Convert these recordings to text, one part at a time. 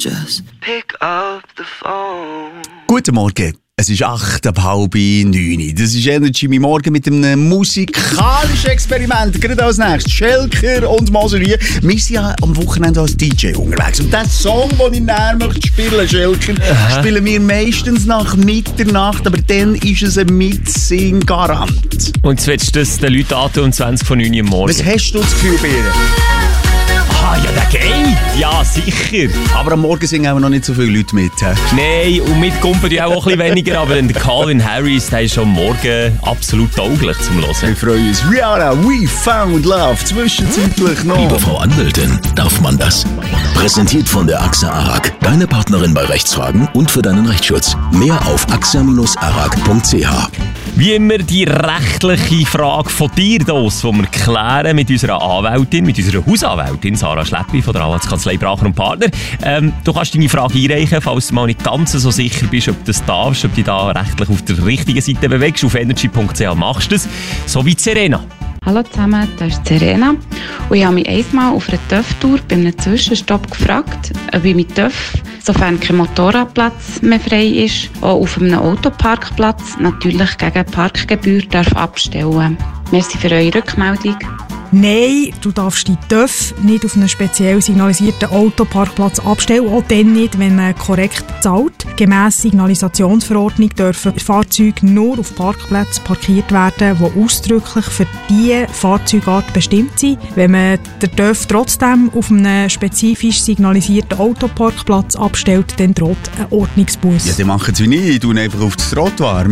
just pick up the phone. Guten Morgen. Es ist 8:30, 9. Das ist Energy mein Morgen mit einem musikalischen Experiment. Gerade als nächstes Schelker und Moserie. Wir sind ja am Wochenende als DJ unterwegs. Und den Song, den ich näher möchte spielen, Schelker, spielen wir meistens nach Mitternacht. Aber dann ist es ein Mitsing-Garant. Und jetzt willst du das den Leuten antun, 20 von 9 Uhr morgens? Was hast du das Gefühl, Bären? Ah, ja, der geht. Ja, sicher. Aber am Morgen singen auch noch nicht so viele Leute mit. Nein, und mit Kumpel ja auch ein bisschen weniger, aber der Calvin Harris, der ist schon morgen absolut tauglich zum Hören. Wir freuen uns. Rihanna, We Found Love. Zwischenzeitlich noch. Liebe Frau Anwältin, darf man das? Präsentiert von der AXA ARAG. Deine Partnerin bei Rechtsfragen und für deinen Rechtsschutz. Mehr auf axa-arag.ch. Wie immer die rechtliche Frage von dir, das, die wir klären mit unserer Anwältin, mit unserer Hausanwältin Sarah Schleppi von der Anwaltskanzlei Bracher und Partner. Du kannst deine Frage einreichen, falls du mal nicht ganz so sicher bist, ob du das darfst, ob du dich da rechtlich auf der richtigen Seite bewegst. Auf energy.ch machst du das. So wie Serena. Hallo zusammen, das ist Serena. Und ich habe mich einmal auf einer TÜV-Tour bei einem Zwischenstopp gefragt, ob ich mit TÜV, sofern kein Motorradplatz mehr frei ist, auch auf einem Autoparkplatz natürlich gegen Parkgebühr abstellen darf. Merci für eure Rückmeldung. Nein, du darfst die TÜV nicht auf einem speziell signalisierten Autoparkplatz abstellen, auch dann nicht, wenn man korrekt zahlt. Gemäss Signalisationsverordnung dürfen Fahrzeuge nur auf Parkplätzen parkiert werden, die ausdrücklich für diese Fahrzeugart bestimmt sind. Wenn man den TÜV trotzdem auf einem spezifisch signalisierten Autoparkplatz abstellt, dann droht ein Ordnungsbuß. Ja, die machen es wie nie. Ich tue einfach auf das Trottoir.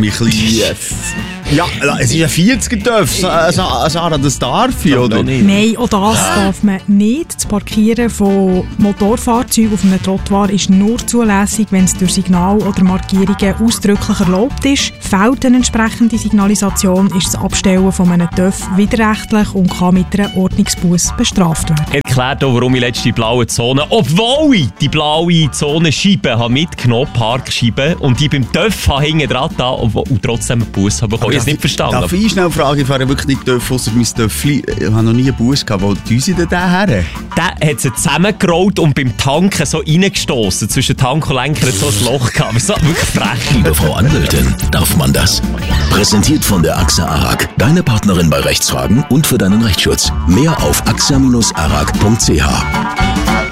Ja, es ist ein 40er-TÜV. Sarah, das darf ich, oder? Nein, auch das darf man nicht. Das Parkieren von Motorfahrzeugen auf einem Trottoir ist nur zulässig, wenn es durch Signal oder Markierungen ausdrücklich erlaubt ist. Fehlt eine entsprechende Signalisation, ist das Abstellen von einem TÜV widerrechtlich und kann mit einem Ordnungsbuß bestraft werden. Erklärt auch, warum ich letzte die blaue Zone, obwohl ich die blaue Zonenscheibe habe mitgenommen, Parkscheibe, und die beim TÜV hinten dran da und trotzdem einen Buß habe bekommen. Ich habe es nicht verstanden. Darf ich schnell fragen, ich fahre wirklich nicht TÜV, ausser mein Töffli. Ich habe noch nie einen Buß gehabt. Wo tun sie denn den her? Der hat sie zusammengerollt und beim Tanken so reingestossen. Zwischen Tank und Lenker hat so ein Loch gehabt. Aber so wirklich frech. Liebe Frau Anwältin, darf man das? Präsentiert von der AXA ARAG. Deine Partnerin bei Rechtsfragen und für deinen Rechtsschutz. Mehr auf axa-arag.ch.